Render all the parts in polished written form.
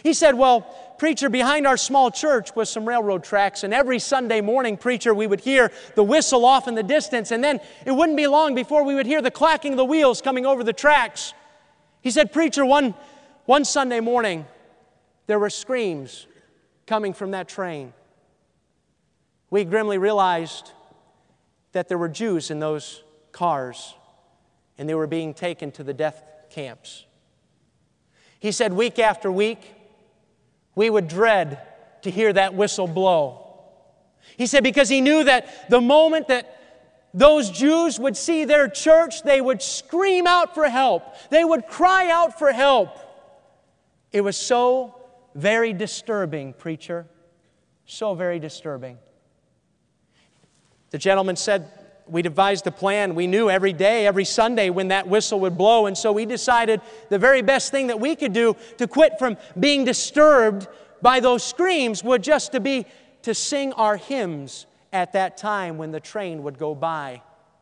He said, well, preacher, behind our small church was some railroad tracks, and every Sunday morning, preacher, we would hear the whistle off in the distance, and then it wouldn't be long before we would hear the clacking of the wheels coming over the tracks. He said, preacher, one Sunday morning, there were screams coming from that train. We grimly realized that there were Jews in those cars, and they were being taken to the death camps. He said, week after week, we would dread to hear that whistle blow. He said, because he knew that the moment that those Jews would see their church, they would scream out for help. They would cry out for help. It was so very disturbing, preacher. So very disturbing. The gentleman said, we devised a plan. We knew every day, every Sunday when that whistle would blow, and so we decided the very best thing that we could do to quit from being disturbed by those screams would just to sing our hymns at that time when the train would go by.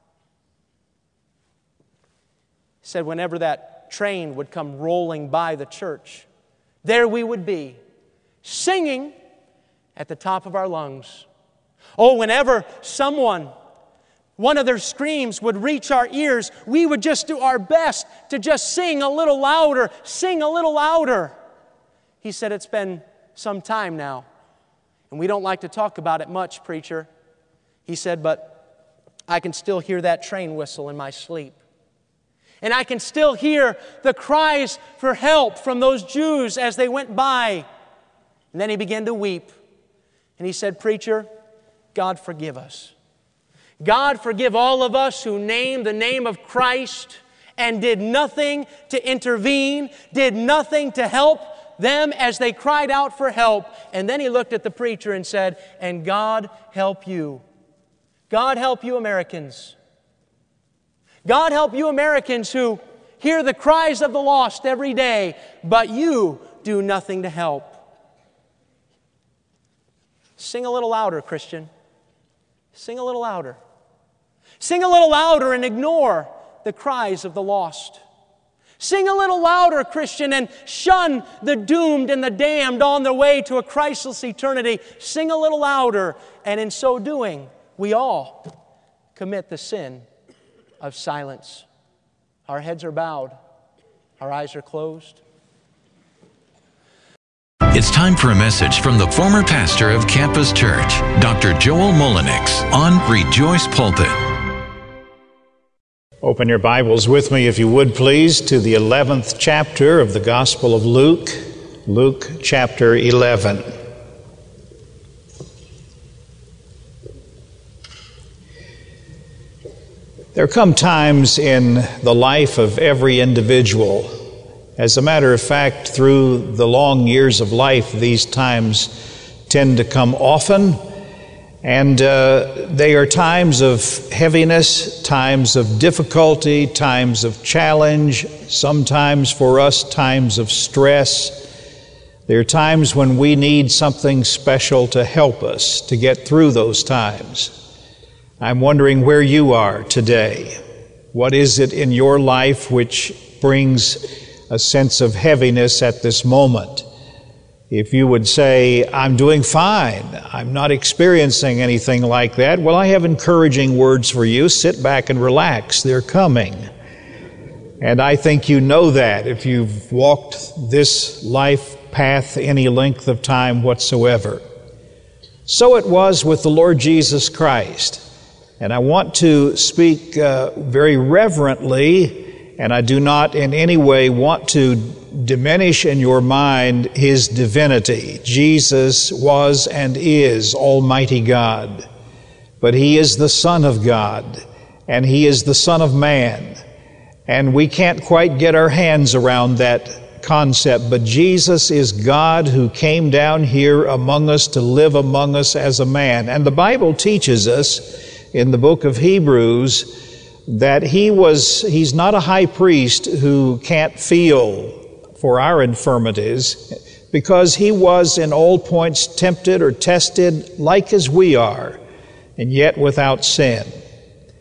He said whenever that train would come rolling by the church, there we would be, singing at the top of our lungs. Oh, whenever one of their screams would reach our ears, we would just do our best to just sing a little louder, sing a little louder. He said, it's been some time now, and we don't like to talk about it much, preacher. He said, but I can still hear that train whistle in my sleep. And I can still hear the cries for help from those Jews as they went by. And then he began to weep. And he said, preacher, God forgive us. God forgive all of us who named the name of Christ and did nothing to intervene, did nothing to help them as they cried out for help. And then he looked at the preacher and said, and God help you. God help you Americans. God help you Americans who hear the cries of the lost every day, but you do nothing to help. Sing a little louder, Christian. Sing a little louder. Sing a little louder and ignore the cries of the lost. Sing a little louder, Christian, and shun the doomed and the damned on their way to a Christless eternity. Sing a little louder, and in so doing, we all commit the sin of silence. Our heads are bowed. Our eyes are closed. It's time for a message from the former pastor of Campus Church, Dr. Joel Mullenix, on Rejoice Pulpit. Open your Bibles with me, if you would please, to the 11th chapter of the Gospel of Luke, Luke chapter 11. There come times in the life of every individual. As a matter of fact, through the long years of life, these times tend to come often, and they are times of heaviness, times of difficulty, times of challenge, sometimes for us times of stress. There are times when we need something special to help us to get through those times. I'm wondering where you are today. What is it in your life which brings a sense of heaviness at this moment? If you would say, I'm doing fine, I'm not experiencing anything like that, well, I have encouraging words for you. Sit back and relax. They're coming. And I think you know that if you've walked this life path any length of time whatsoever. So it was with the Lord Jesus Christ. And I want to speak very reverently, and I do not in any way want to diminish in your mind His divinity. Jesus was and is Almighty God, but He is the Son of God, and He is the Son of Man. And we can't quite get our hands around that concept, but Jesus is God who came down here among us to live among us as a man. And the Bible teaches us in the book of Hebrews that He's not a high priest who can't feel for our infirmities, because He was in all points tempted or tested like as we are, and yet without sin.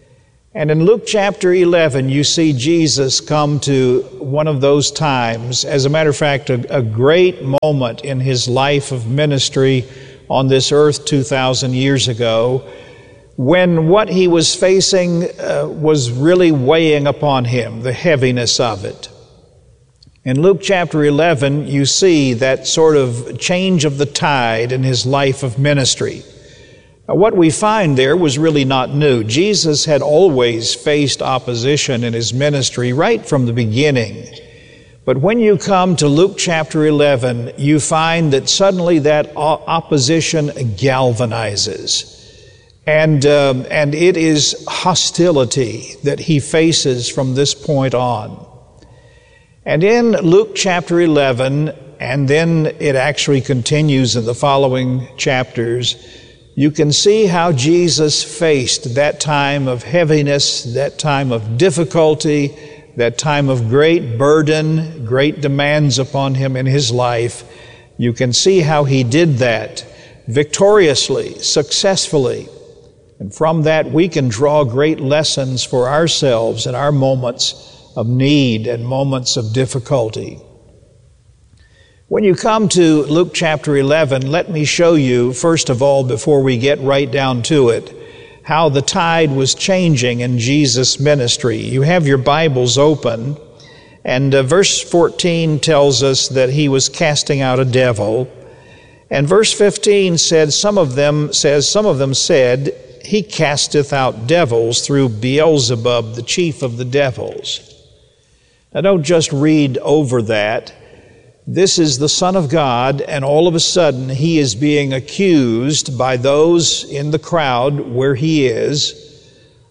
And in Luke chapter 11, you see Jesus come to one of those times, as a matter of fact, a great moment in his life of ministry on this earth 2,000 years ago, when what he was facing was really weighing upon him, the heaviness of it. In Luke chapter 11, you see that sort of change of the tide in his life of ministry. Now, what we find there was really not new. Jesus had always faced opposition in his ministry right from the beginning. But when you come to Luke chapter 11, you find that suddenly that opposition galvanizes. And it is hostility that he faces from this point on. And in Luke chapter 11, and then it actually continues in the following chapters, you can see how Jesus faced that time of heaviness, that time of difficulty, that time of great burden, great demands upon him in his life. You can see how he did that victoriously, successfully. And from that, we can draw great lessons for ourselves in our moments of need and moments of difficulty. When you come to Luke chapter 11, let me show you, first of all, before we get right down to it, how the tide was changing in Jesus' ministry. You have your Bibles open, and verse 14 tells us that he was casting out a devil. And verse 15 said, some of them said, he casteth out devils through Beelzebub, the chief of the devils. Now don't just read over that. This is the Son of God, and all of a sudden he is being accused by those in the crowd where he is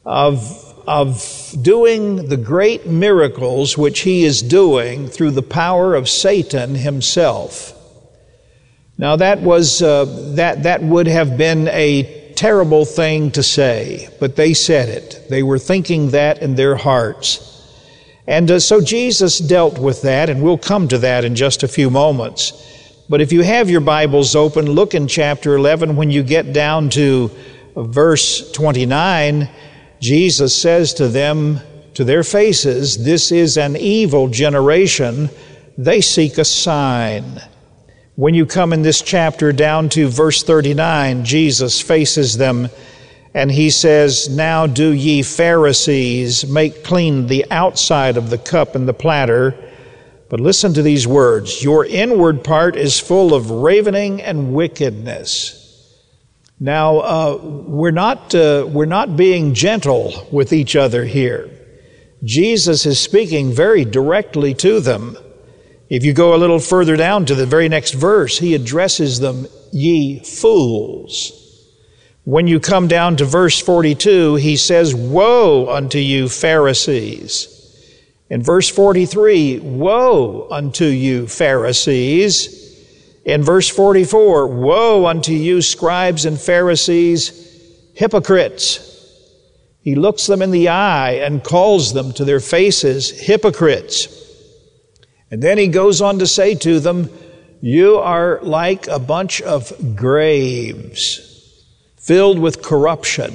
of doing the great miracles which he is doing through the power of Satan himself. Now that was that would have been a terrible thing to say, but they said it. They were thinking that in their hearts. And so Jesus dealt with that, and we'll come to that in just a few moments. But if you have your Bibles open, look in chapter 11. When you get down to verse 29, Jesus says to them, to their faces, this is an evil generation. They seek a sign. When you come in this chapter down to verse 39, Jesus faces them and he says, now do ye Pharisees make clean the outside of the cup and the platter. But listen to these words, your inward part is full of ravening and wickedness. Now, we're not being gentle with each other here. Jesus is speaking very directly to them. If you go a little further down to the very next verse, he addresses them, ye fools. When you come down to verse 42, he says, woe unto you, Pharisees. In verse 43, woe unto you, Pharisees. In verse 44, woe unto you, scribes and Pharisees, hypocrites. He looks them in the eye and calls them to their faces, hypocrites. And then he goes on to say to them, you are like a bunch of graves, filled with corruption.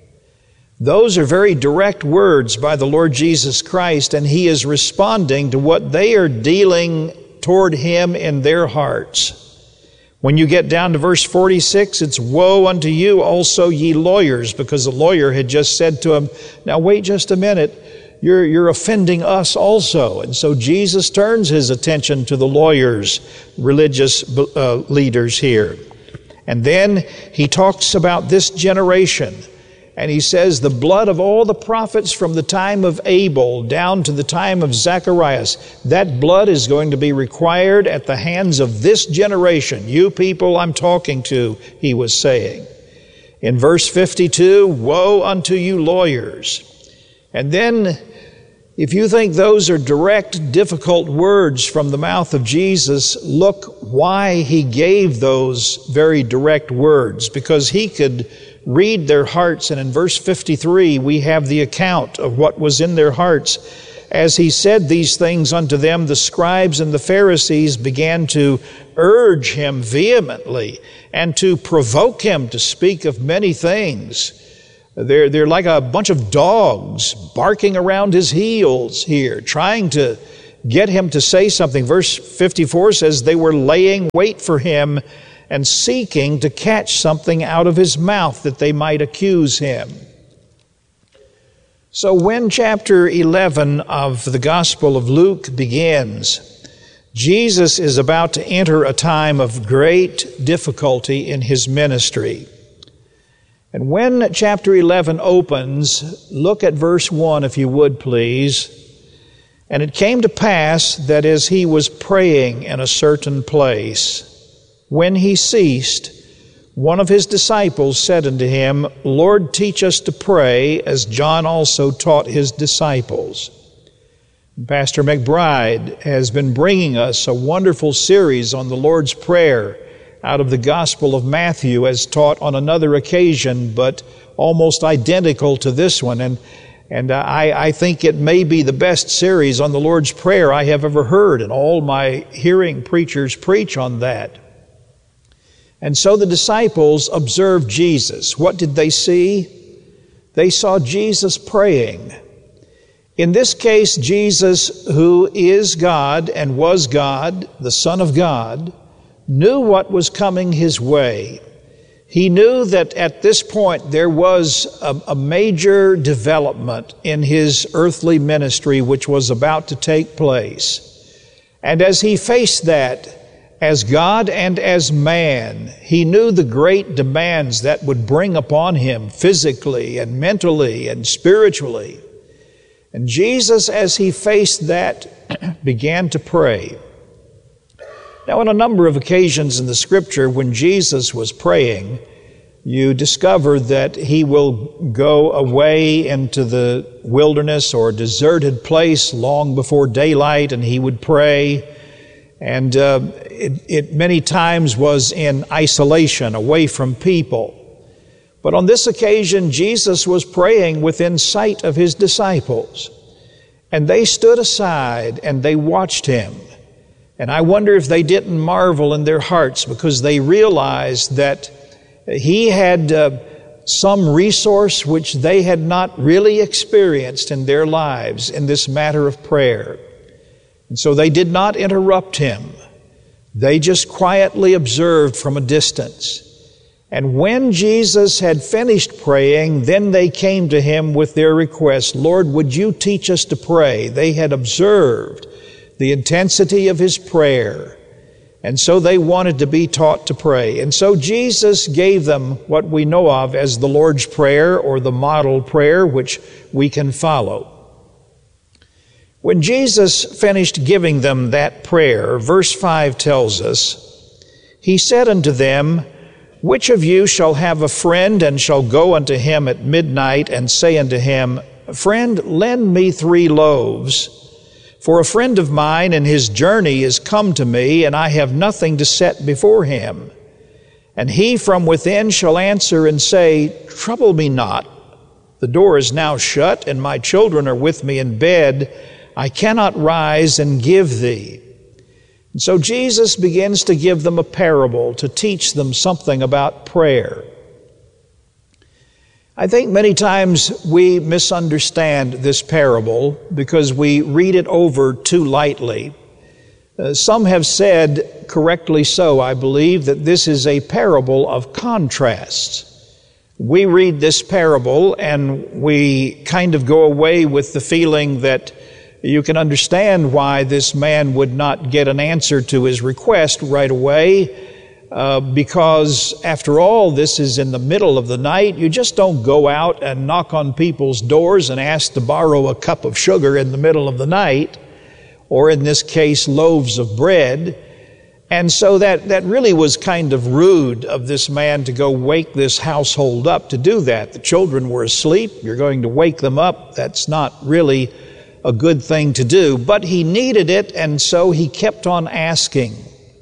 Those are very direct words by the Lord Jesus Christ, and he is responding to what they are dealing toward him in their hearts. When you get down to verse 46, it's woe unto you also, ye lawyers, because the lawyer had just said to him, now wait just a minute, you're offending us also. And so Jesus turns his attention to the lawyers, religious leaders here. And then he talks about this generation, and he says, the blood of all the prophets from the time of Abel down to the time of Zacharias, that blood is going to be required at the hands of this generation. You people I'm talking to, he was saying. In verse 52, woe unto you lawyers. And then, if you think those are direct, difficult words from the mouth of Jesus, look why he gave those very direct words. Because he could read their hearts, and in verse 53 we have the account of what was in their hearts. As he said these things unto them, the scribes and the Pharisees began to urge him vehemently and to provoke him to speak of many things. They're like a bunch of dogs barking around his heels here, trying to get him to say something. Verse 54 says they were laying wait for him and seeking to catch something out of his mouth that they might accuse him. So when chapter 11 of the Gospel of Luke begins, Jesus is about to enter a time of great difficulty in his ministry. And when chapter 11 opens, look at verse 1 if you would please. And it came to pass that as he was praying in a certain place, when he ceased, one of his disciples said unto him, Lord, teach us to pray, as John also taught his disciples. Pastor McBride has been bringing us a wonderful series on the Lord's Prayer out of the Gospel of Matthew, as taught on another occasion, but almost identical to this one. And I think it may be the best series on the Lord's Prayer I have ever heard, and all my hearing preachers preach on that. And so the disciples observed Jesus. What did they see? They saw Jesus praying. In this case, Jesus, who is God and was God, the Son of God, knew what was coming his way. He knew that at this point there was a major development in his earthly ministry which was about to take place. And as he faced that, as God and as man, he knew the great demands that would bring upon him physically and mentally and spiritually. And Jesus, as he faced that, began to pray. Now, on a number of occasions in the Scripture, when Jesus was praying, you discover that he will go away into the wilderness or deserted place long before daylight, and he would pray. And it many times was in isolation, away from people. But on this occasion, Jesus was praying within sight of his disciples. And they stood aside and they watched him. And I wonder if they didn't marvel in their hearts, because they realized that he had some resource which they had not really experienced in their lives in this matter of prayer. And so they did not interrupt him. They just quietly observed from a distance. And when Jesus had finished praying, then they came to him with their request, Lord, would you teach us to pray? They had observed the intensity of his prayer, and so they wanted to be taught to pray. And so Jesus gave them what we know of as the Lord's Prayer, or the model prayer, which we can follow. When Jesus finished giving them that prayer, verse 5 tells us, he said unto them, which of you shall have a friend, and shall go unto him at midnight, and say unto him, Friend, lend me 3 loaves, for a friend of mine in his journey is come to me, and I have nothing to set before him. And he from within shall answer and say, Trouble me not, the door is now shut, and my children are with me in bed. I cannot rise and give thee. And so Jesus begins to give them a parable to teach them something about prayer. I think many times we misunderstand this parable because we read it over too lightly. Some have said, correctly so, I believe, that this is a parable of contrasts. We read this parable and we kind of go away with the feeling that you can understand why this man would not get an answer to his request right away, because after all, this is in the middle of the night. You just don't go out and knock on people's doors and ask to borrow a cup of sugar in the middle of the night, or in this case, loaves of bread. And so that really was kind of rude of this man to go wake this household up to do that. The children were asleep. You're going to wake them up. That's not really a good thing to do, but he needed it, and so he kept on asking.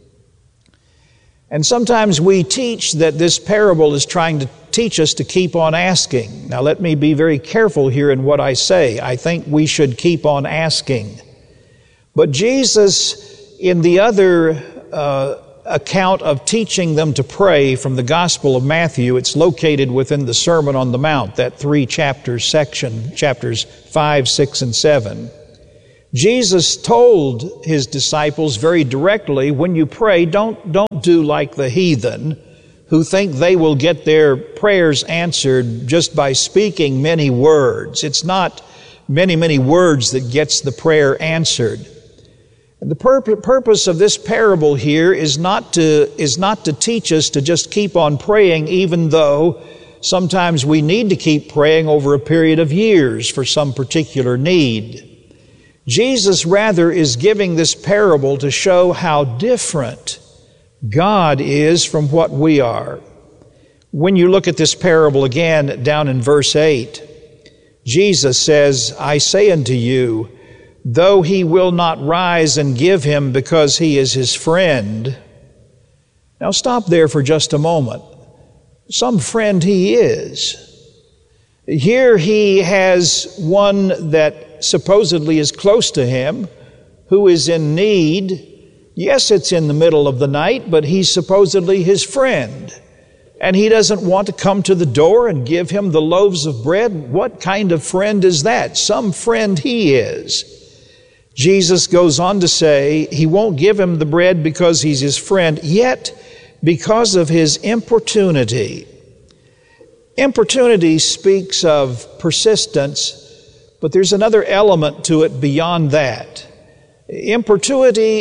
And sometimes we teach that this parable is trying to teach us to keep on asking. Now let me be very careful here in what I say. I think we should keep on asking. But Jesus, in the other account of teaching them to pray from the Gospel of Matthew. It's located within the Sermon on the Mount, that 3-chapter section, chapters 5, 6, and 7. Jesus told His disciples very directly, when you pray, don't do like the heathen who think they will get their prayers answered just by speaking many words. It's not many words that gets the prayer answered. The purpose of this parable here is not to teach us to just keep on praying, even though sometimes we need to keep praying over a period of years for some particular need. Jesus rather is giving this parable to show how different God is from what we are. When you look at this parable again down in verse 8, Jesus says, I say unto you, though he will not rise and give him because he is his friend. Now stop there for just a moment. Some friend he is. Here he has one that supposedly is close to him, who is in need. Yes, it's in the middle of the night, but he's supposedly his friend. And he doesn't want to come to the door and give him the loaves of bread. What kind of friend is that? Some friend he is. Jesus goes on to say he won't give him the bread because he's his friend, yet because of his importunity. Importunity speaks of persistence, but there's another element to it beyond that. Importunity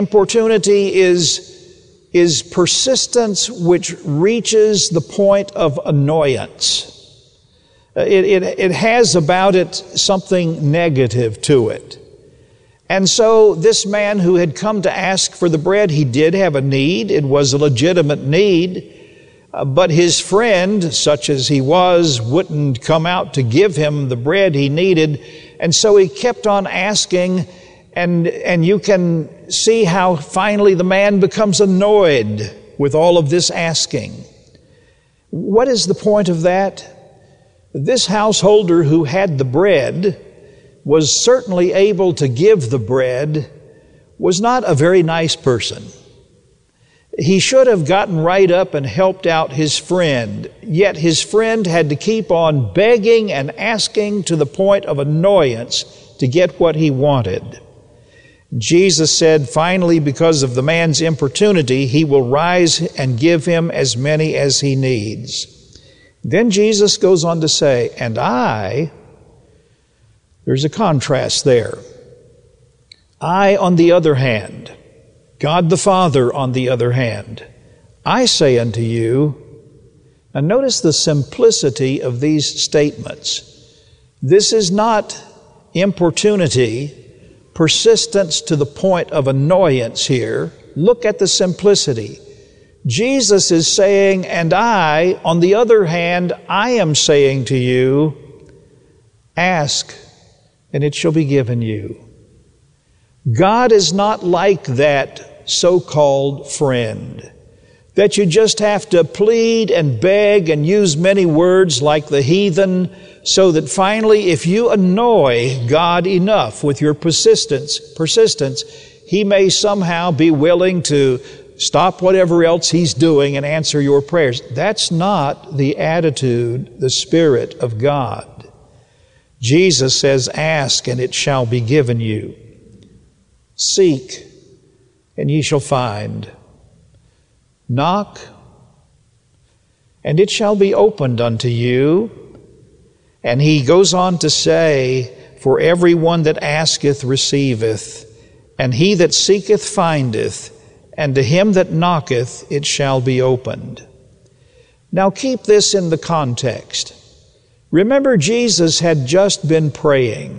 is persistence which reaches the point of annoyance. It has about it something negative to it. And so this man who had come to ask for the bread, he did have a need. It was a legitimate need. But his friend, such as he was, wouldn't come out to give him the bread he needed. And so he kept on asking, and you can see how finally the man becomes annoyed with all of this asking. What is the point of that? This householder who had the bread was certainly able to give the bread, was not a very nice person. He should have gotten right up and helped out his friend, yet his friend had to keep on begging and asking to the point of annoyance to get what he wanted. Jesus said, finally, because of the man's importunity, he will rise and give him as many as he needs. Then Jesus goes on to say, and there's a contrast there. I, on the other hand, God the Father, on the other hand, I say unto you, and notice the simplicity of these statements. This is not importunity, persistence to the point of annoyance here. Look at the simplicity. Jesus is saying, and I, on the other hand, I am saying to you, ask, and it shall be given you. God is not like that so-called friend, that you just have to plead and beg and use many words like the heathen, so that finally, if you annoy God enough with your persistence, He may somehow be willing to stop whatever else He's doing and answer your prayers. That's not the attitude, the Spirit of God. Jesus says, ask, and it shall be given you. Seek, and ye shall find. Knock, and it shall be opened unto you. And he goes on to say, for everyone that asketh receiveth, and he that seeketh findeth, and to him that knocketh it shall be opened. Now keep this in the context. Remember, Jesus had just been praying.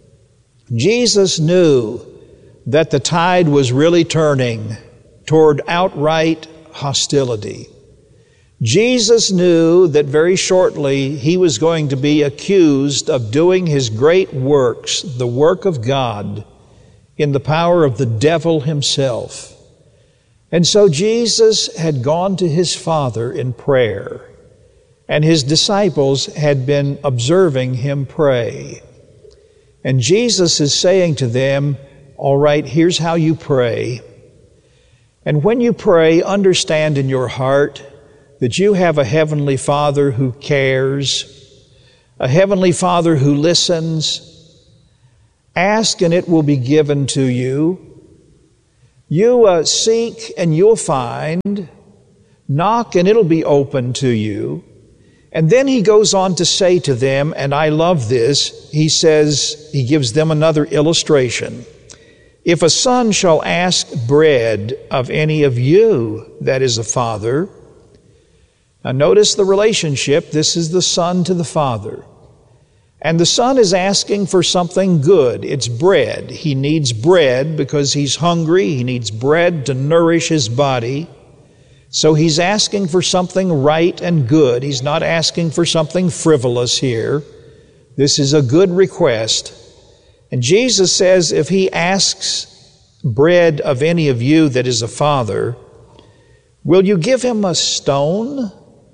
Jesus knew that the tide was really turning toward outright hostility. Jesus knew that very shortly he was going to be accused of doing his great works, the work of God, in the power of the devil himself. And so Jesus had gone to his Father in prayer, and his disciples had been observing him pray. And Jesus is saying to them, all right, here's how you pray. And when you pray, understand in your heart that you have a Heavenly Father who cares, a Heavenly Father who listens. Ask and it will be given to you. You seek and you'll find. Knock and it'll be open to you. And then he goes on to say to them, and I love this, he says, he gives them another illustration. If a son shall ask bread of any of you that is a father, now notice the relationship, this is the son to the father. And the son is asking for something good. It's bread. He needs bread because he's hungry. He needs bread to nourish his body. So he's asking for something right and good. He's not asking for something frivolous here. This is a good request. And Jesus says, if he asks bread of any of you that is a father, will you give him a stone?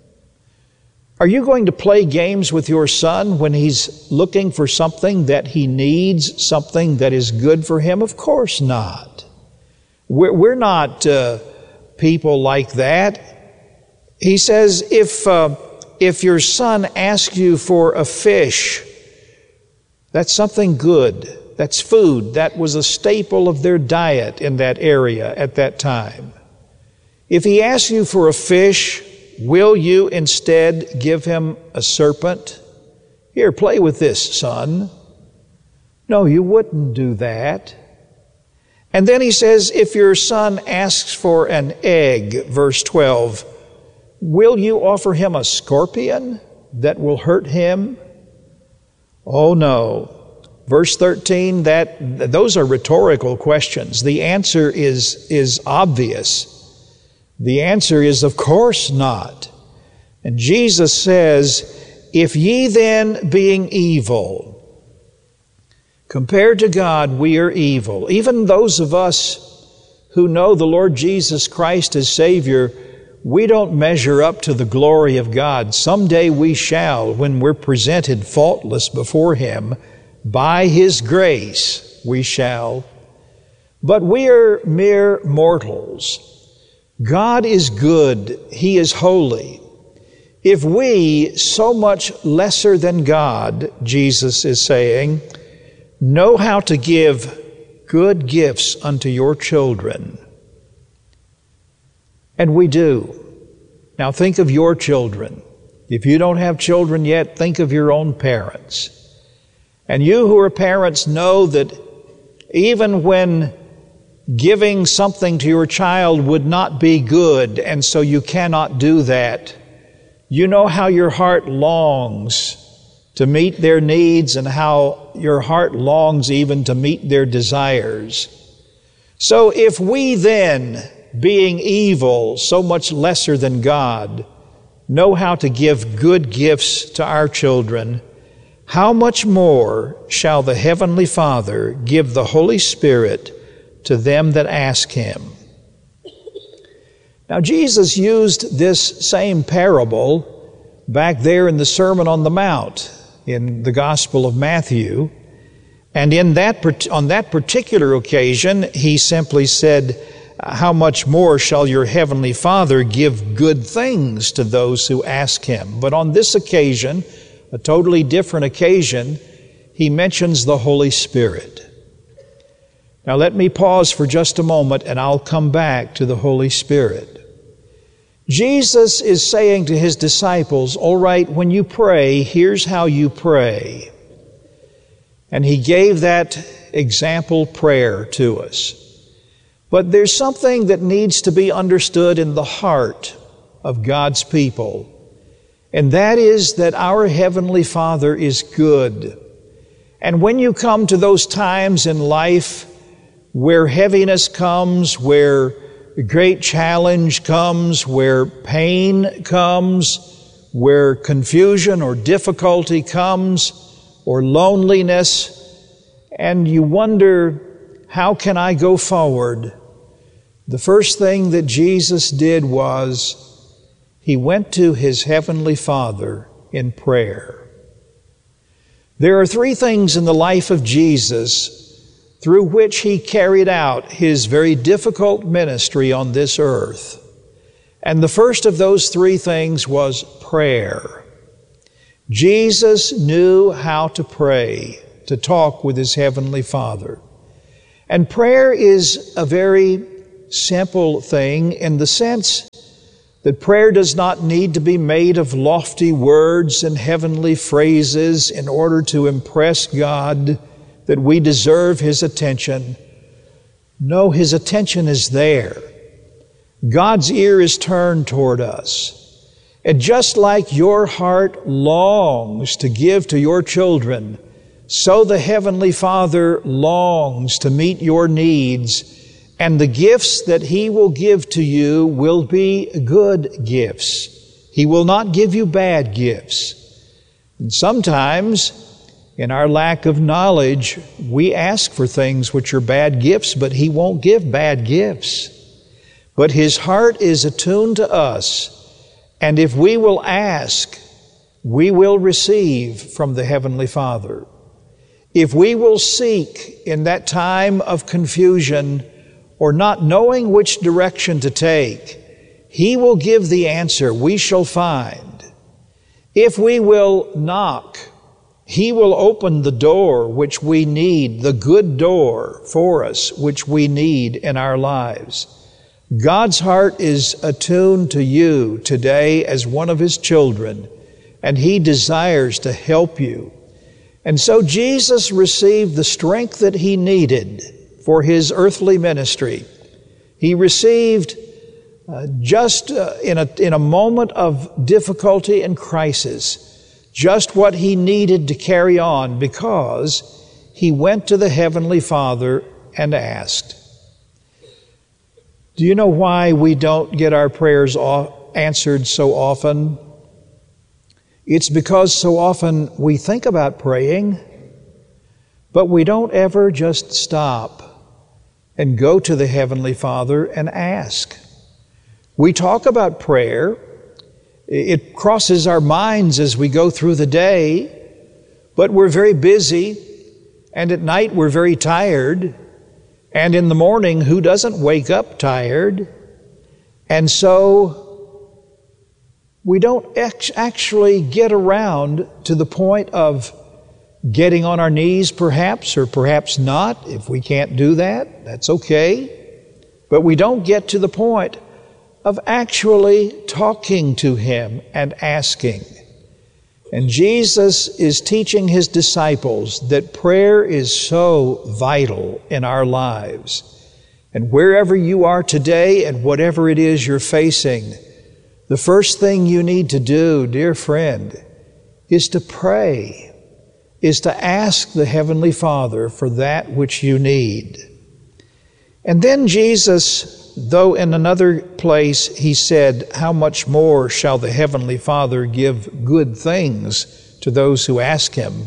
Are you going to play games with your son when he's looking for something that he needs, something that is good for him? Of course not. We're not people like that. He says, if your son asks you for a fish, that's something good. That's food. That was a staple of their diet in that area at that time. If he asks you for a fish, will you instead give him a serpent? Here, play with this, son. No, you wouldn't do that. And then he says, if your son asks for an egg, verse 12, will you offer him a scorpion that will hurt him? Oh, no. Verse 13, those are rhetorical questions. The answer is obvious. The answer is, of course not. And Jesus says, if ye then, being evil, compared to God, we are evil. Even those of us who know the Lord Jesus Christ as Savior, we don't measure up to the glory of God. Someday we shall, when we're presented faultless before Him. By His grace we shall. But we are mere mortals. God is good. He is holy. If we, so much lesser than God, Jesus is saying, know how to give good gifts unto your children, and we do. Now think of your children. If you don't have children yet, think of your own parents. And you who are parents know that even when giving something to your child would not be good, and so you cannot do that, you know how your heart longs to meet their needs and how your heart longs even to meet their desires. So if we then, being evil, so much lesser than God, know how to give good gifts to our children, how much more shall the Heavenly Father give the Holy Spirit to them that ask Him? Now, Jesus used this same parable back there in the Sermon on the Mount in the Gospel of Matthew. And on that particular occasion, He simply said, how much more shall your Heavenly Father give good things to those who ask Him? But on this occasion, a totally different occasion, He mentions the Holy Spirit. Now let me pause for just a moment and I'll come back to the Holy Spirit. Jesus is saying to His disciples, all right, when you pray, here's how you pray. And He gave that example prayer to us. But there's something that needs to be understood in the heart of God's people. And that is that our Heavenly Father is good. And when you come to those times in life where heaviness comes, where great challenge comes, where pain comes, where confusion or difficulty comes, or loneliness, and you wonder, how can I go forward? The first thing that Jesus did was He went to His Heavenly Father in prayer. There are three things in the life of Jesus through which He carried out His very difficult ministry on this earth. And the first of those three things was prayer. Jesus knew how to pray, to talk with His Heavenly Father. And prayer is a very simple thing in the sense that prayer does not need to be made of lofty words and heavenly phrases in order to impress God that we deserve His attention. No, His attention is there. God's ear is turned toward us. And just like your heart longs to give to your children, so the Heavenly Father longs to meet your needs, and the gifts that He will give to you will be good gifts. He will not give you bad gifts. And sometimes, in our lack of knowledge, we ask for things which are bad gifts, but He won't give bad gifts. But His heart is attuned to us, and if we will ask, we will receive from the Heavenly Father. If we will seek in that time of confusion or not knowing which direction to take, He will give the answer. We shall find. If we will knock, He will open the door which we need, the good door for us which we need in our lives. God's heart is attuned to you today as one of His children, and He desires to help you. And so Jesus received the strength that He needed for His earthly ministry. He received in a moment of difficulty and crisis, just what He needed to carry on, because He went to the Heavenly Father and asked. Do you know why we don't get our prayers answered so often? It's because so often we think about praying, but we don't ever just stop and go to the Heavenly Father and ask. We talk about prayer. It crosses our minds as we go through the day, but we're very busy, and at night we're very tired, and in the morning, who doesn't wake up tired? And so we don't actually get around to the point of getting on our knees perhaps, or perhaps not. If we can't do that, that's okay. But we don't get to the point of actually talking to Him and asking. And Jesus is teaching His disciples that prayer is so vital in our lives. And wherever you are today and whatever it is you're facing, the first thing you need to do, dear friend, is to pray, is to ask the Heavenly Father for that which you need. And then Jesus, though in another place He said, "How much more shall the Heavenly Father give good things to those who ask Him?"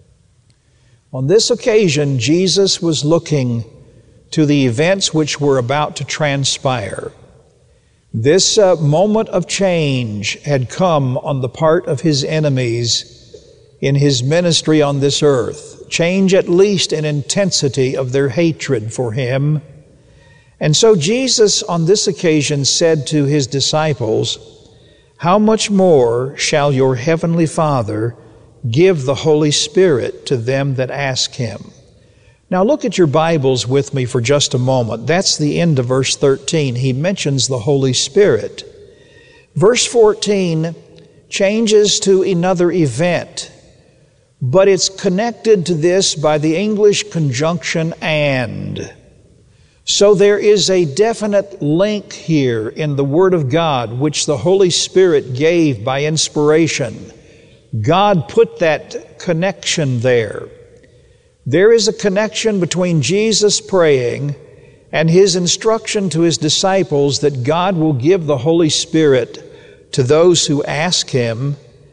On this occasion, Jesus was looking to the events which were about to transpire. This moment of change had come on the part of His enemies in His ministry on this earth. Change at least in intensity of their hatred for Him. And so Jesus on this occasion said to His disciples, "How much more shall your Heavenly Father give the Holy Spirit to them that ask Him?" Now look at your Bibles with me for just a moment. That's the end of verse 13. He mentions the Holy Spirit. Verse 14 changes to another event, but it's connected to this by the English conjunction "and." So there is a definite link here in the Word of God, which the Holy Spirit gave by inspiration. God put that connection there. There is a connection between Jesus praying and His instruction to His disciples that God will give the Holy Spirit to those who ask Him,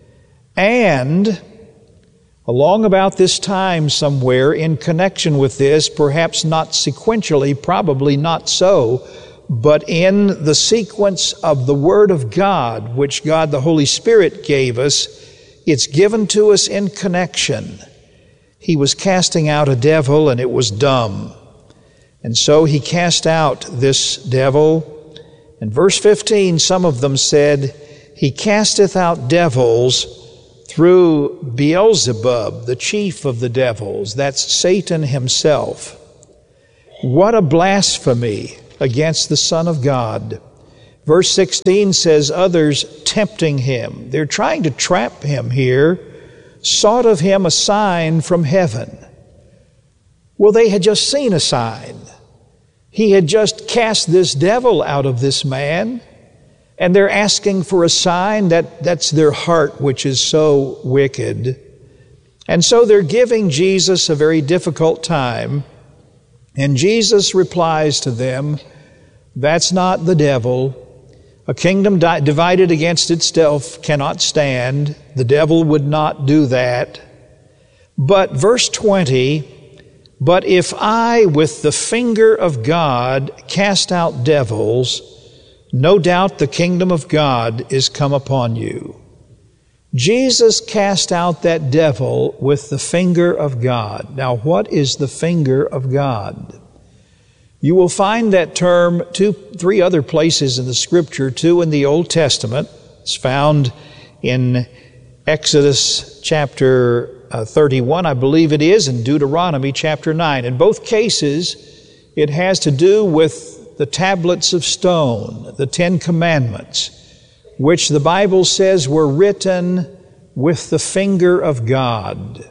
and along about this time somewhere, in connection with this, perhaps not sequentially, probably not so, but in the sequence of the Word of God, which God the Holy Spirit gave us, it's given to us in connection. he was casting out a devil, and it was dumb. And so he cast out this devil. In verse 15, some of them said, he casteth out devils through Beelzebub, the chief of the devils. That's Satan himself. What a blasphemy against the Son of God. Verse 16 says, others tempting him. They're trying to trap him here, sought of him a sign from heaven. Well, they had just seen a sign. He had just cast this devil out of this man, and they're asking for a sign. That's their heart, which is so wicked. And so they're giving Jesus a very difficult time, and Jesus replies to them, that's not the devil. A kingdom divided against itself cannot stand. The devil would not do that. But verse 20, but if I with the finger of God cast out devils, no doubt the kingdom of God is come upon you. Jesus cast out that devil with the finger of God. Now, what is the finger of God? You will find that term three other places in the Scripture, two in the Old Testament. It's found in Exodus chapter 31, I believe it is, and Deuteronomy chapter 9. In both cases, it has to do with the tablets of stone, the Ten Commandments, which the Bible says were written with the finger of God.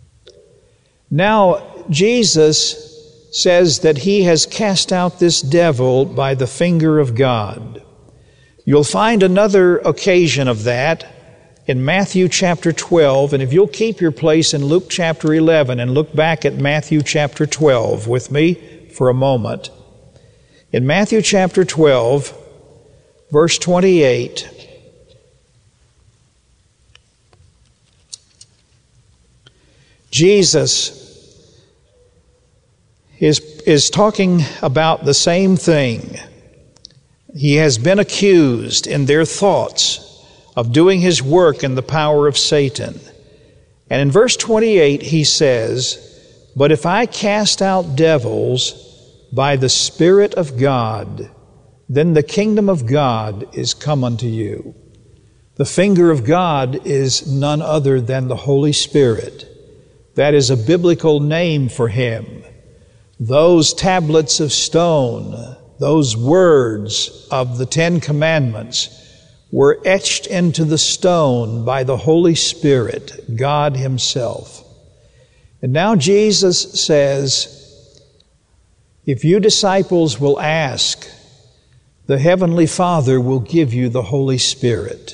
Now, Jesus says that he has cast out this devil by the finger of God. You'll find another occasion of that in Matthew chapter 12, and if you'll keep your place in Luke chapter 11 and look back at Matthew chapter 12 with me for a moment. In Matthew chapter 12, verse 28, Jesus is talking about the same thing. He has been accused in their thoughts of doing his work in the power of Satan. And in verse 28 he says, but if I cast out devils by the Spirit of God, then the kingdom of God is come unto you. The finger of God is none other than the Holy Spirit. That is a biblical name for him. Those tablets of stone, those words of the Ten Commandments, were etched into the stone by the Holy Spirit, God himself. And now Jesus says, if you disciples will ask, the Heavenly Father will give you the Holy Spirit.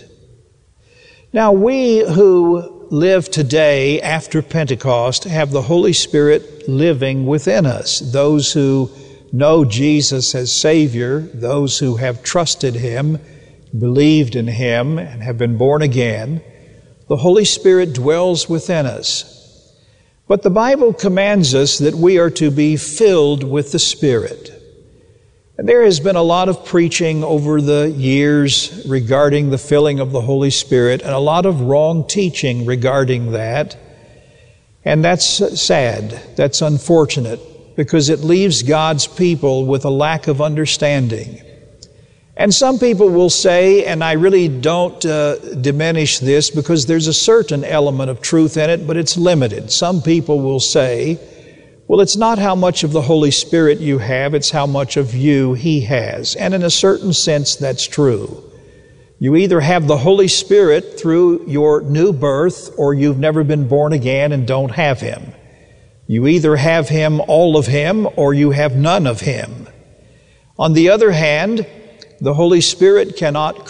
Now we who live today after Pentecost have the Holy Spirit living within us. Those who know Jesus as Savior, those who have trusted him, believed in him, and have been born again, the Holy Spirit dwells within us. But the Bible commands us that we are to be filled with the Spirit. And there has been a lot of preaching over the years regarding the filling of the Holy Spirit, and a lot of wrong teaching regarding that. And that's sad. That's unfortunate, because it leaves God's people with a lack of understanding. And some people will say, and I really don't diminish this because there's a certain element of truth in it, but it's limited. Some people will say, well, it's not how much of the Holy Spirit you have, it's how much of you He has. And in a certain sense, that's true. You either have the Holy Spirit through your new birth, or you've never been born again and don't have Him. You either have Him, all of Him, or you have none of Him. On the other hand, the Holy Spirit cannot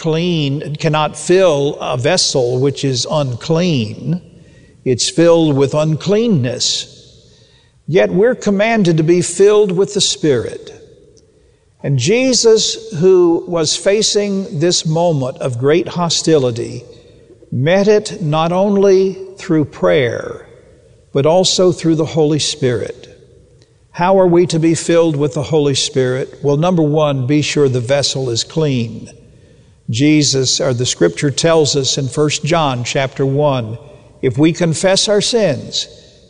fill a vessel which is unclean. It's filled with uncleanness. Yet we're commanded to be filled with the Spirit. And Jesus, who was facing this moment of great hostility, met it not only through prayer, but also through the Holy Spirit. How are we to be filled with the Holy Spirit? Well, number one, be sure the vessel is clean. The Scripture tells us in 1 John chapter 1, if we confess our sins,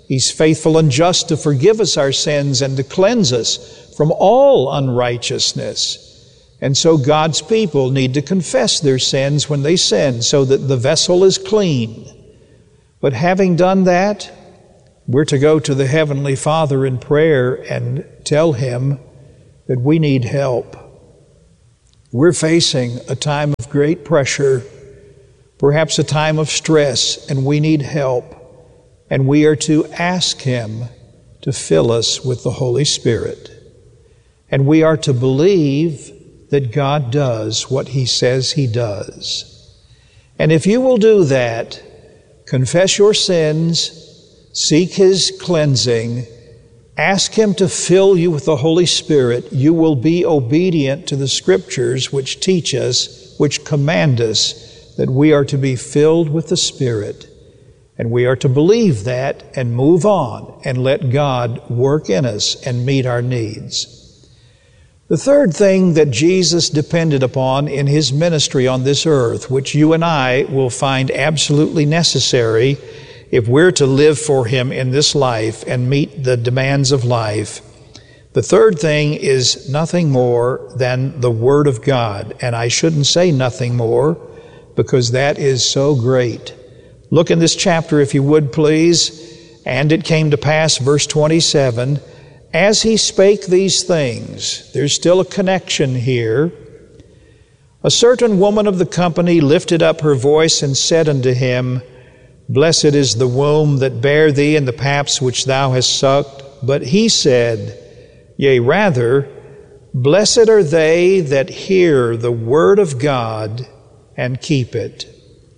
He's faithful and just to forgive us our sins and to cleanse us from all unrighteousness. And so God's people need to confess their sins when they sin so that the vessel is clean. But having done that, we're to go to the Heavenly Father in prayer and tell Him that we need help. We're facing a time of great pressure, perhaps a time of stress, and we need help. And we are to ask Him to fill us with the Holy Spirit. And we are to believe that God does what He says He does. And if you will do that, confess your sins, seek His cleansing, ask Him to fill you with the Holy Spirit, you will be obedient to the Scriptures which teach us, which command us that we are to be filled with the Spirit. And we are to believe that and move on and let God work in us and meet our needs. The third thing that Jesus depended upon in His ministry on this earth, which you and I will find absolutely necessary if we're to live for Him in this life and meet the demands of life, the third thing is nothing more than the Word of God. And I shouldn't say nothing more because that is so great. Look in this chapter, if you would, please. And it came to pass, verse 27, as He spake these things, there's still a connection here. A certain woman of the company lifted up her voice and said unto Him, Blessed is the womb that bare thee and the paps which thou hast sucked. But He said, Yea, rather, blessed are they that hear the word of God and keep it.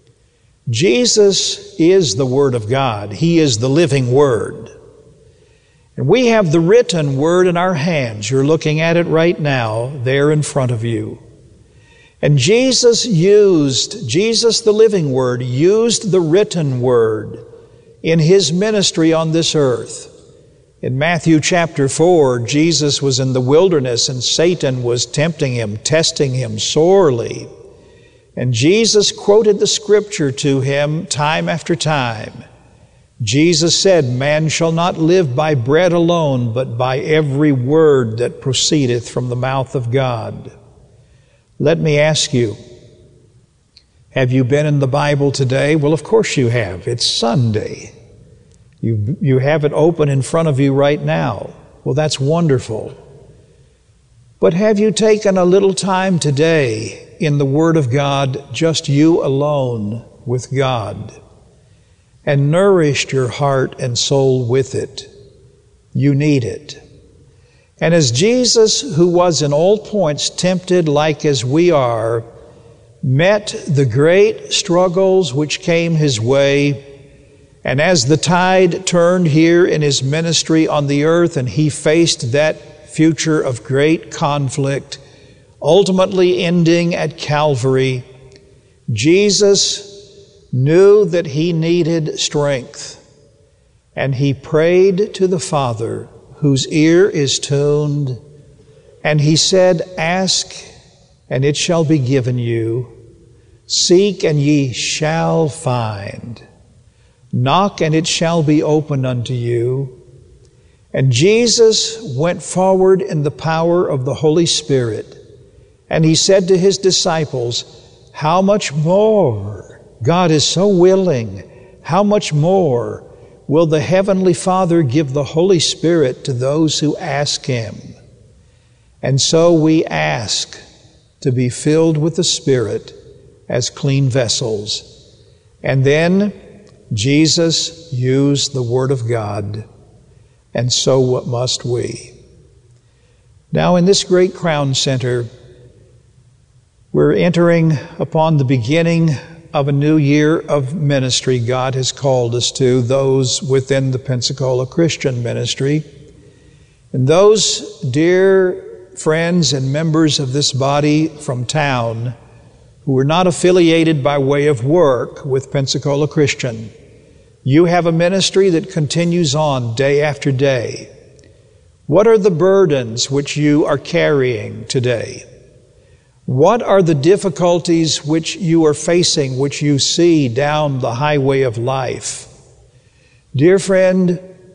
Jesus is the Word of God. He is the living Word. And we have the written Word in our hands. You're looking at it right now, there in front of you. And Jesus, the living Word, used the written Word in His ministry on this earth. In Matthew chapter 4, Jesus was in the wilderness and Satan was tempting Him, testing Him sorely. And Jesus quoted the Scripture to him time after time. Jesus said, Man shall not live by bread alone, but by every word that proceedeth from the mouth of God. Let me ask you, have you been in the Bible today? Well, of course you have. It's Sunday. You have it open in front of you right now. Well, that's wonderful. But have you taken a little time today in the Word of God, just you alone with God, and nourished your heart and soul with it? You need it. And as Jesus, who was in all points tempted like as we are, met the great struggles which came His way, and as the tide turned here in His ministry on the earth and He faced that future of great conflict, ultimately ending at Calvary, Jesus knew that He needed strength, and He prayed to the Father, whose ear is tuned, and He said, Ask, and it shall be given you. Seek, and ye shall find. Knock, and it shall be opened unto you. And Jesus went forward in the power of the Holy Spirit, and He said to His disciples, How much more? God is so willing. How much more will the Heavenly Father give the Holy Spirit to those who ask Him? And so we ask to be filled with the Spirit as clean vessels. And then Jesus used the Word of God, and so what must we? Now in this great Crown Center, we're entering upon the beginning of a new year of ministry God has called us to, those within the Pensacola Christian Ministry. And those dear friends and members of this body from town who are not affiliated by way of work with Pensacola Christian, you have a ministry that continues on day after day. What are the burdens which you are carrying today? What are the difficulties which you are facing, which you see down the highway of life? Dear friend,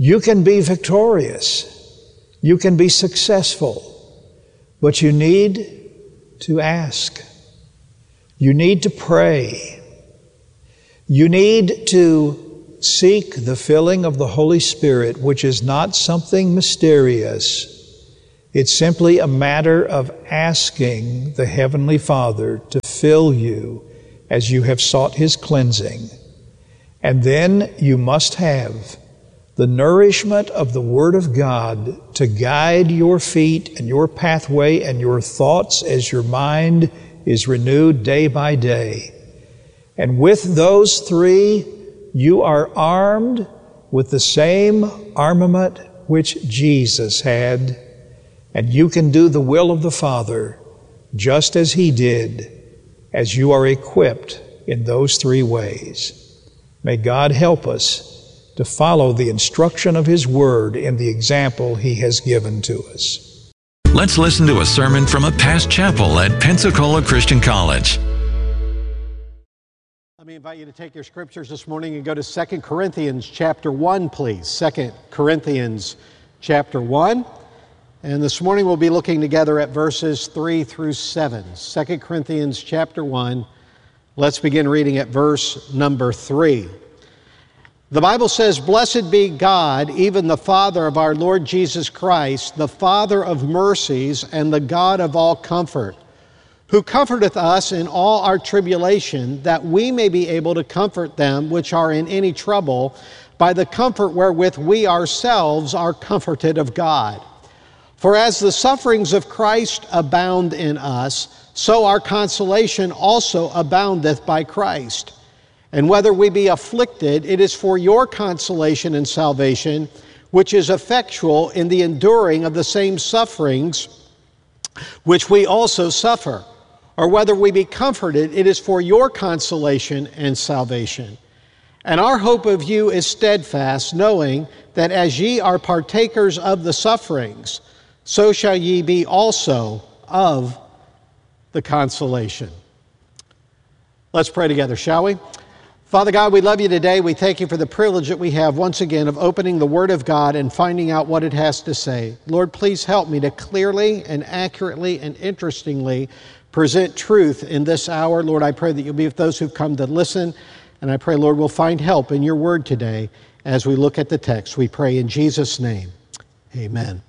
You can be victorious. You can be successful. But you need to ask. You need to pray. You need to seek the filling of the Holy Spirit, which is not something mysterious. It's simply a matter of asking the Heavenly Father to fill you as you have sought His cleansing. And then you must have the nourishment of the Word of God to guide your feet and your pathway and your thoughts as your mind is renewed day by day. And with those three, you are armed with the same armament which Jesus had. And you can do the will of the Father just as He did, as you are equipped in those three ways. May God help us to follow the instruction of His Word in the example He has given to us. Let's listen to a sermon from a past chapel at Pensacola Christian College. Let me invite you to take your scriptures this morning and go to 2 Corinthians chapter 1, please. 2 Corinthians chapter 1. And this morning we'll be looking together at verses 3 through 7. 2 Corinthians chapter 1. Let's begin reading at verse number 3. The Bible says, "Blessed be God, even the Father of our Lord Jesus Christ, the Father of mercies and the God of all comfort, who comforteth us in all our tribulation, that we may be able to comfort them which are in any trouble, by the comfort wherewith we ourselves are comforted of God. For as the sufferings of Christ abound in us, so our consolation also aboundeth by Christ. And whether we be afflicted, it is for your consolation and salvation, which is effectual in the enduring of the same sufferings which we also suffer. Or whether we be comforted, it is for your consolation and salvation. And our hope of you is steadfast, knowing that as ye are partakers of the sufferings, so shall ye be also of the consolation." Let's pray together, shall we? Father God, we love you today. We thank you for the privilege that we have once again of opening the Word of God and finding out what it has to say. Lord, please help me to clearly and accurately and interestingly present truth in this hour. Lord, I pray that you'll be with those who've come to listen. And I pray, Lord, we'll find help in your Word today as we look at the text. We pray in Jesus' name. Amen.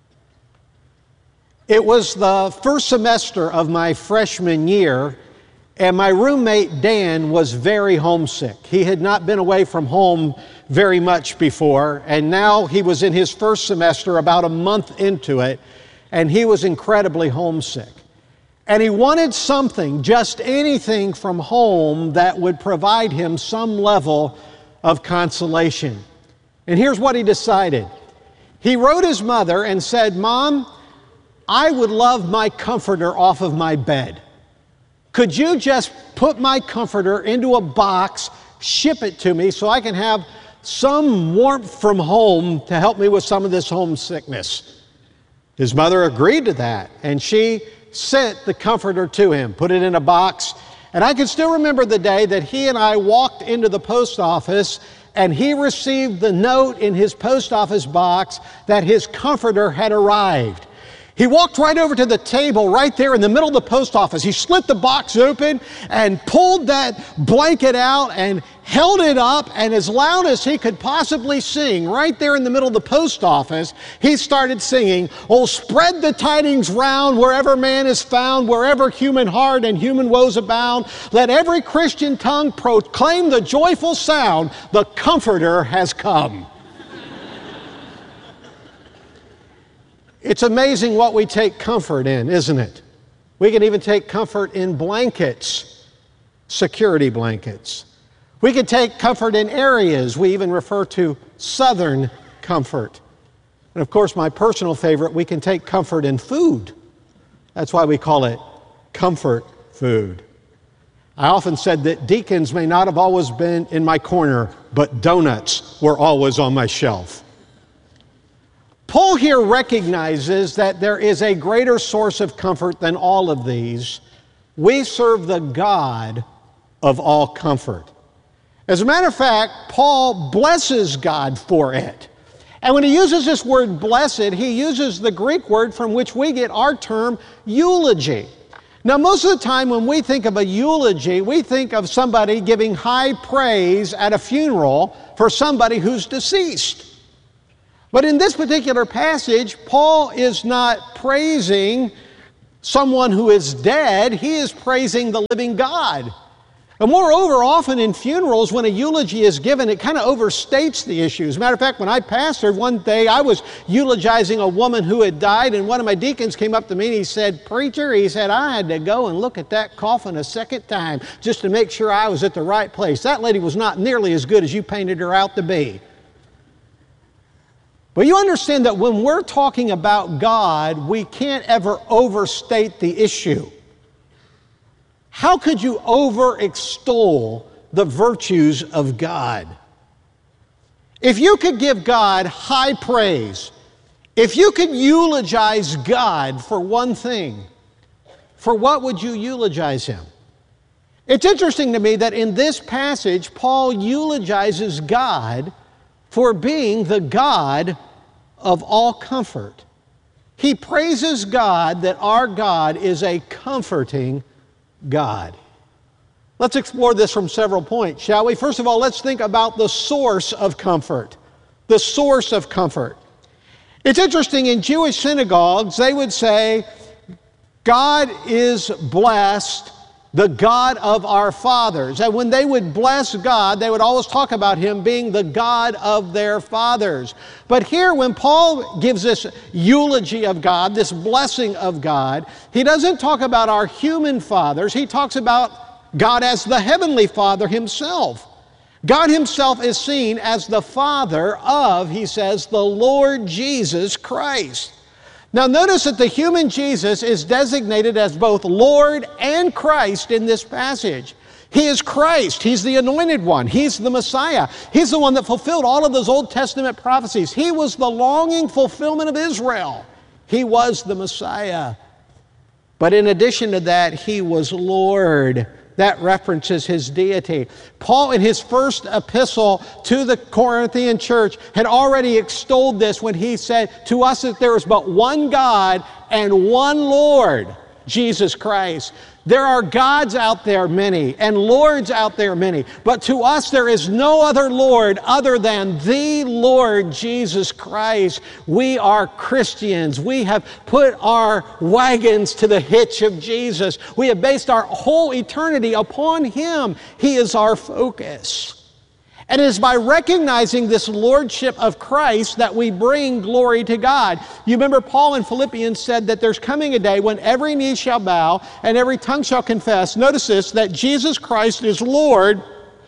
It was the first semester of my freshman year, and my roommate Dan was very homesick. He had not been away from home very much before, and now he was in his first semester, about a month into it, and he was incredibly homesick. And he wanted something, just anything from home that would provide him some level of consolation. And here's what he decided. He wrote his mother and said, "Mom, I would love my comforter off of my bed. Could you just put my comforter into a box, ship it to me so I can have some warmth from home to help me with some of this homesickness?" His mother agreed to that, and she sent the comforter to him, put it in a box. And I can still remember the day that he and I walked into the post office and he received the note in his post office box that his comforter had arrived. He walked right over to the table right there in the middle of the post office. He slit the box open and pulled that blanket out and held it up, and as loud as he could possibly sing, right there in the middle of the post office, he started singing, "Oh, spread the tidings round wherever man is found, wherever human heart and human woes abound. Let every Christian tongue proclaim the joyful sound, the Comforter has come." It's amazing what we take comfort in, isn't it? We can even take comfort in blankets, security blankets. We can take comfort in areas. We even refer to southern comfort. And of course, my personal favorite, we can take comfort in food. That's why we call it comfort food. I often said that deacons may not have always been in my corner, but donuts were always on my shelf. Paul here recognizes that there is a greater source of comfort than all of these. We serve the God of all comfort. As a matter of fact, Paul blesses God for it. And when he uses this word blessed, he uses the Greek word from which we get our term eulogy. Now, most of the time when we think of a eulogy, we think of somebody giving high praise at a funeral for somebody who's deceased. But in this particular passage, Paul is not praising someone who is dead. He is praising the living God. And moreover, often in funerals, when a eulogy is given, it kind of overstates the issue. As a matter of fact, when I pastored one day, I was eulogizing a woman who had died, and one of my deacons came up to me and he said, "Preacher," he said, "I had to go and look at that coffin a second time just to make sure I was at the right place. That lady was not nearly as good as you painted her out to be." But you understand that when we're talking about God, we can't ever overstate the issue. How could you over-extol the virtues of God? If you could give God high praise, if you could eulogize God for one thing, for what would you eulogize Him? It's interesting to me that in this passage, Paul eulogizes God for being the God of all comfort. He praises God that our God is a comforting God. Let's explore this from several points, shall we? First of all, let's think about the source of comfort. The source of comfort. It's interesting, in Jewish synagogues, they would say, God is blessed, the God of our fathers. And when they would bless God, they would always talk about Him being the God of their fathers. But here, when Paul gives this eulogy of God, this blessing of God, he doesn't talk about our human fathers. He talks about God as the Heavenly Father Himself. God Himself is seen as the Father of, he says, the Lord Jesus Christ. Now notice that the human Jesus is designated as both Lord and Christ in this passage. He is Christ. He's the anointed one. He's the Messiah. He's the one that fulfilled all of those Old Testament prophecies. He was the longing fulfillment of Israel. He was the Messiah. But in addition to that, He was Lord. That references His deity. Paul, in his first epistle to the Corinthian church, had already extolled this when he said to us that there is but one God and one Lord, Jesus Christ. There are gods out there many, and lords out there many, but to us there is no other Lord other than the Lord Jesus Christ. We are Christians. We have put our wagons to the hitch of Jesus. We have based our whole eternity upon Him. He is our focus. And it is by recognizing this lordship of Christ that we bring glory to God. You remember Paul in Philippians said that there's coming a day when every knee shall bow and every tongue shall confess, notice this, that Jesus Christ is Lord,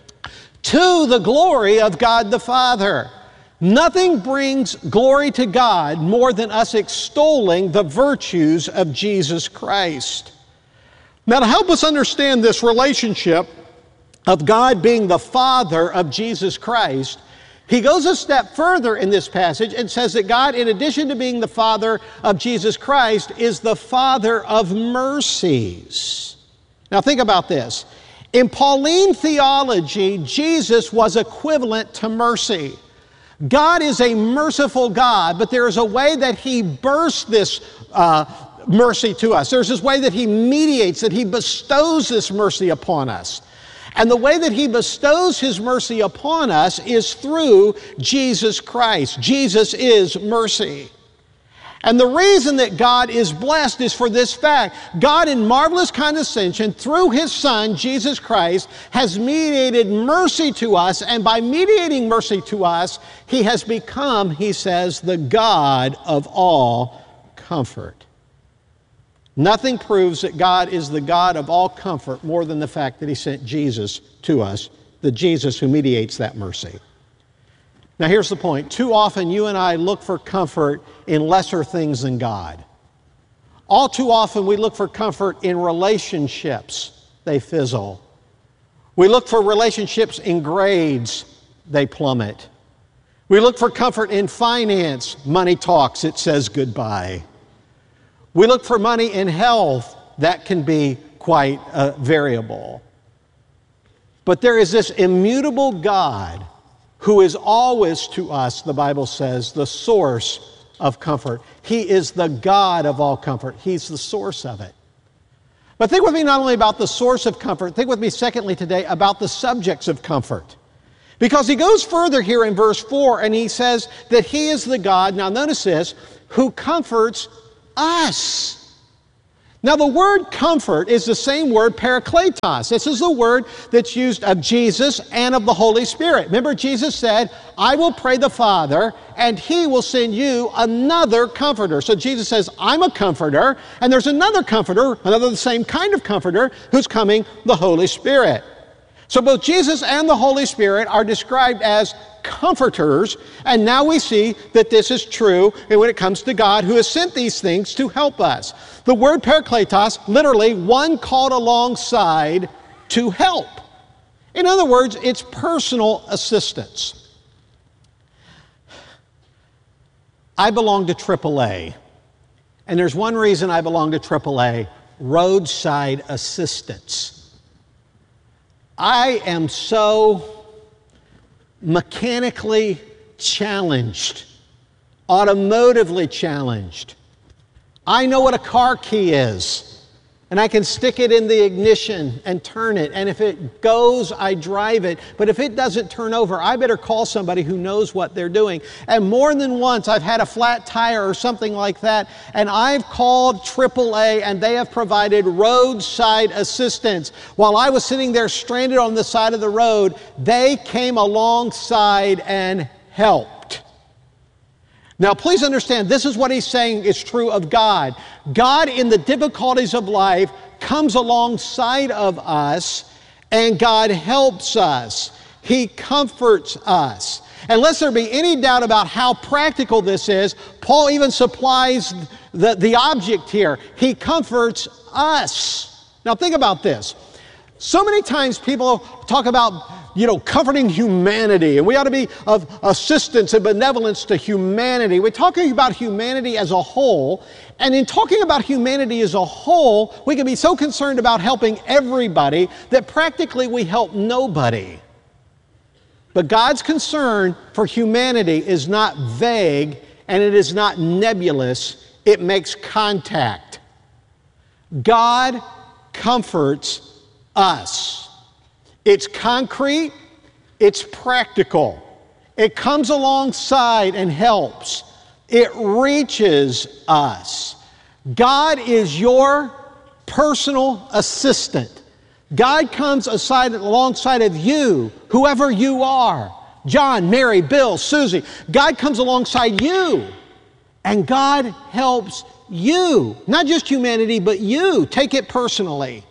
to the glory of God the Father. Nothing brings glory to God more than us extolling the virtues of Jesus Christ. Now, to help us understand this relationship of God being the Father of Jesus Christ, he goes a step further in this passage and says that God, in addition to being the Father of Jesus Christ, is the Father of mercies. Now think about this. In Pauline theology, Jesus was equivalent to mercy. God is a merciful God, but there is a way that He bursts this mercy to us. There's this way that He mediates, that He bestows this mercy upon us. And the way that He bestows His mercy upon us is through Jesus Christ. Jesus is mercy. And the reason that God is blessed is for this fact. God, in marvelous condescension, through His Son, Jesus Christ, has mediated mercy to us. And by mediating mercy to us, He has become, he says, the God of all comfort. Nothing proves that God is the God of all comfort more than the fact that He sent Jesus to us, the Jesus who mediates that mercy. Now here's the point. Too often you and I look for comfort in lesser things than God. All too often we look for comfort in relationships. They fizzle. We look for relationships in grades. They plummet. We look for comfort in finance. Money talks. It says goodbye. We look for money in health. That can be quite variable. But there is this immutable God who is always to us, the Bible says, the source of comfort. He is the God of all comfort. He's the source of it. But think with me not only about the source of comfort, think with me secondly today about the subjects of comfort. Because he goes further here in verse 4 and he says that he is the God, now notice this, who comforts us. Now the word comfort is the same word parakletos. This is the word that's used of Jesus and of the Holy Spirit. Remember Jesus said, I will pray the Father and He will send you another comforter. So Jesus says, I'm a comforter, and there's another comforter, the same kind of comforter, who's coming, the Holy Spirit. So both Jesus and the Holy Spirit are described as comforters, and now we see that this is true when it comes to God who has sent these things to help us. The word parakletos, literally one called alongside to help. In other words, it's personal assistance. I belong to AAA, and there's one reason I belong to AAA, roadside assistance. I am so mechanically challenged, automotively challenged. I know what a car key is, and I can stick it in the ignition and turn it, and if it goes, I drive it. But if it doesn't turn over, I better call somebody who knows what they're doing. And more than once, I've had a flat tire or something like that, and I've called AAA, and they have provided roadside assistance. While I was sitting there stranded on the side of the road, they came alongside and helped. Now, please understand, this is what he's saying is true of God. God, in the difficulties of life, comes alongside of us, and God helps us. He comforts us. And lest there be any doubt about how practical this is, Paul even supplies the object here. He comforts us. Now, think about this. So many times people talk about comforting humanity, and we ought to be of assistance and benevolence to humanity. We're talking about humanity as a whole, and in talking about humanity as a whole, we can be so concerned about helping everybody that practically we help nobody. But God's concern for humanity is not vague, and it is not nebulous. It makes contact. God comforts us. It's concrete, it's practical. It comes alongside and helps. It reaches us. God is your personal assistant. God comes alongside of you, whoever you are. John, Mary, Bill, Susie. God comes alongside you, and God helps you. Not just humanity, but you. Take it personally.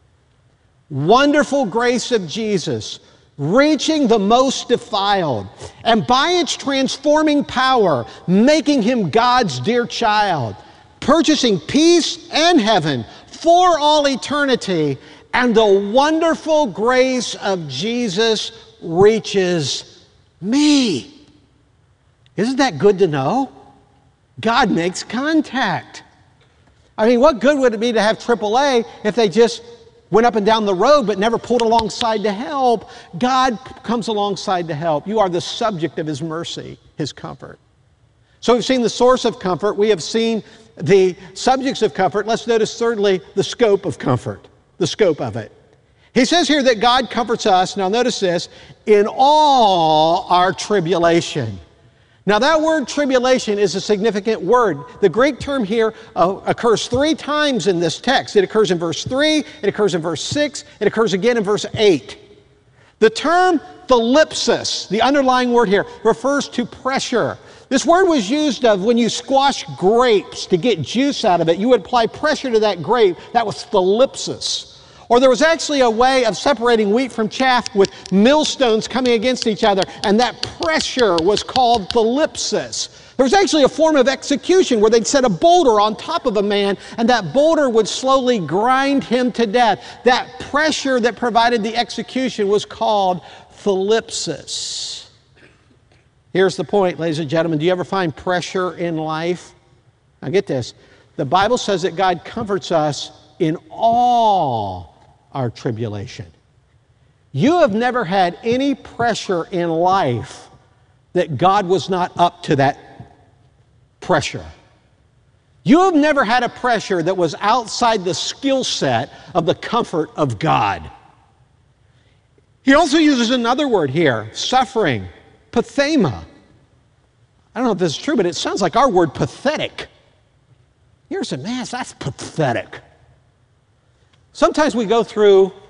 Wonderful grace of Jesus, reaching the most defiled, and by its transforming power, making him God's dear child, purchasing peace and heaven for all eternity, and the wonderful grace of Jesus reaches me. Isn't that good to know? God makes contact. I mean, what good would it be to have AAA if they just went up and down the road but never pulled alongside to help? God comes alongside to help. You are the subject of His mercy, His comfort. So we've seen the source of comfort. We have seen the subjects of comfort. Let's notice thirdly the scope of comfort, the scope of it. He says here that God comforts us, now notice this, in all our tribulation. Now that word tribulation is a significant word. The Greek term here occurs 3 times in this text. It occurs in verse 3, it occurs in verse 6, it occurs again in verse 8. The term thalipsis, the underlying word here, refers to pressure. This word was used of when you squash grapes to get juice out of it. You would apply pressure to that grape. That was thalipsis. Or there was actually a way of separating wheat from chaff with millstones coming against each other, and that pressure was called thalipsis. There was actually a form of execution where they'd set a boulder on top of a man, and that boulder would slowly grind him to death. That pressure that provided the execution was called thalipsis. Here's the point, ladies and gentlemen. Do you ever find pressure in life? Now get this. The Bible says that God comforts us in all our tribulation. You have never had any pressure in life that God was not up to that pressure. You have never had a pressure that was outside the skill set of the comfort of God. He also uses another word here, suffering, pathema. I don't know if this is true, but it sounds like our word pathetic. You ever said, man, that's pathetic. Sometimes we go through